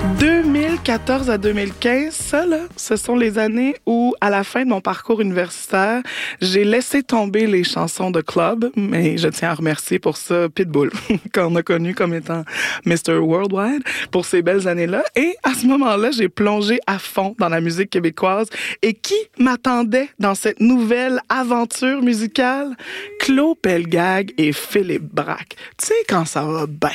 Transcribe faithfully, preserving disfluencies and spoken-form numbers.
deux mille quatorze à deux mille quinze, ça, là, ce sont les années où, à la fin de mon parcours universitaire, j'ai laissé tomber les chansons de club, mais je tiens à remercier pour ça Pitbull, qu'on a connu comme étant mister Worldwide, pour ces belles années-là. Et à ce moment-là, j'ai plongé à fond dans la musique québécoise. Et qui m'attendait dans cette nouvelle aventure musicale? Claude Pelgag et Philippe Braque. Tu sais, quand ça va bien.